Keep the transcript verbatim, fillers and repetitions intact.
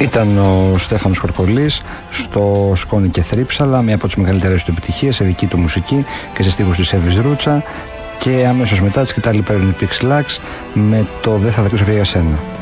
Ήταν ο Στέφανος Κορκολής στο Σκόνη και Θρύψαλα, μια από τις μεγαλύτερες του επιτυχίες σε δική του μουσική και σε στίχους της Εύης Ρούτσα, και αμέσως μετά τη σκητάλη παίρνει Pixlax με το «Δεν θα δακρύσω πια για σένα».